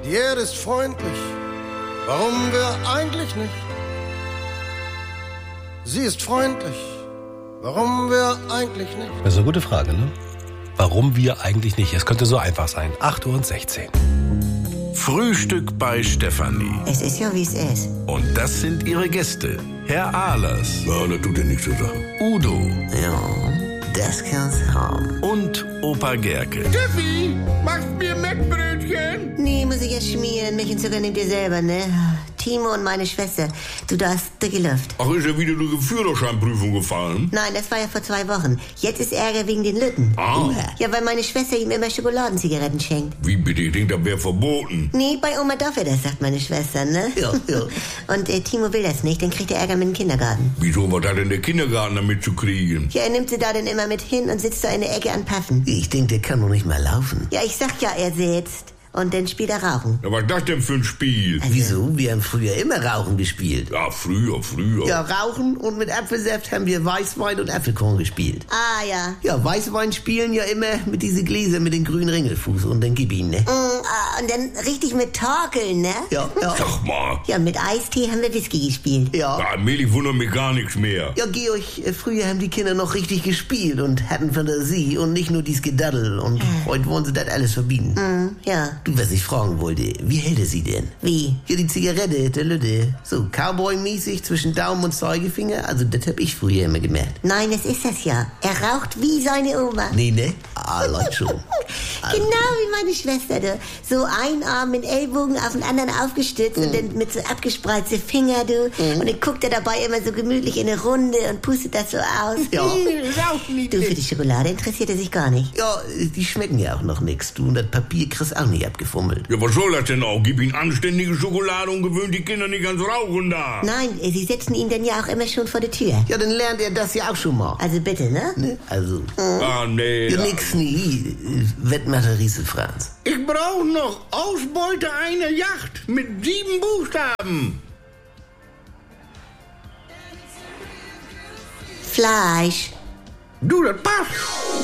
Die Erde ist freundlich. Warum wir eigentlich nicht? Sie ist freundlich. Warum wir eigentlich nicht? Das ist eine gute Frage, ne? Warum wir eigentlich nicht? Es könnte so einfach sein. 8:16 Uhr. Frühstück bei Stefanie. Es ist ja, wie es ist. Und das sind ihre Gäste. Herr Ahlers. Ja, das tut ja nichts zur Sache. Udo. Ja, das kann's haben. Und Opa Gerke. Steffi, machst mir Mettbrötchen? Nee, muss ich jetzt schmieren. Milch und Zucker nehmt ihr selber, ne? Timo und meine Schwester. Du, da ist dicke Luft. Ach, ist ja wieder die Führerscheinprüfung gefallen? Nein, das war ja vor 2 Wochen. Jetzt ist Ärger wegen den Lütten. Ah. Ja, weil meine Schwester ihm immer Schokoladenzigaretten schenkt. Wie bitte? Ich denke, das wäre verboten. Nee, bei Oma darf er das, sagt meine Schwester, ne? Ja. Und Timo will das nicht, dann kriegt er Ärger mit dem Kindergarten. Wieso, was hat denn der Kindergarten damit zu kriegen? Ja, er nimmt sie da dann immer mit hin und sitzt da in der Ecke an Paffen. Ich denke, der kann noch nicht mal laufen. Ja, ich sag ja, er sitzt. Und dann spielt er Rauchen. Ja, was ist das denn für ein Spiel? Wieso? Wir haben früher immer Rauchen gespielt. Ja, früher. Ja, Rauchen und mit Apfelsaft haben wir Weißwein und Apfelkorn gespielt. Ah, ja. Ja, Weißwein spielen ja immer mit diese Gläser mit den grünen Ringelfuß und dann gib ihn, ne? Und dann richtig mit Torkeln, ne? Ja. Sag mal. Ja, mit Eistee haben wir Whisky gespielt. Ja. Ja, allmählich wundert mich gar nichts mehr. Ja, Georg, früher haben die Kinder noch richtig gespielt und hatten Fantasie und nicht nur dies Gedaddel und heute wollen sie das alles verbieten. Ja. Du, was ich fragen wollte, wie hält er sie denn? Wie? Ja, die Zigarette, der Lütte. So, Cowboy-mäßig zwischen Daumen und Zeigefinger, also das hab ich früher immer gemerkt. Nein, das ist das ja. Er raucht wie seine Oma. Nee, ne? Leute schon. Genau wie meine Schwester, du. So ein Arm mit Ellbogen auf den anderen aufgestützt und dann mit so abgespreizte Finger, du. Und dann guckt er dabei immer so gemütlich in eine Runde und pustet das so aus. Ja. Du, für die Schokolade interessiert er sich gar nicht. Ja, die schmecken ja auch noch nix, du. Und das Papier kriegst auch nicht abgefummelt. Ja, was soll das denn auch? Gib ihnen anständige Schokolade und gewöhnt die Kinder nicht ans Rauchen da. Nein, sie setzen ihn dann ja auch immer schon vor die Tür. Ja, dann lernt er das ja auch schon mal. Also bitte, ne? Ne? Also, Ah, nee. ja, nix nie. Wettmacher Riese Franz. Ich brauche noch Ausbeute einer Yacht mit 7 Buchstaben. Fleisch. Du, das passt.